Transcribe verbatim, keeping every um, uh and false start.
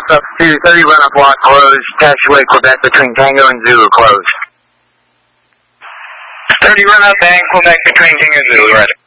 Up to thirty run up block closed, taxiway Quebec between Tango and Zulu closed. thirty run up and Quebec between Tango and Zulu, right.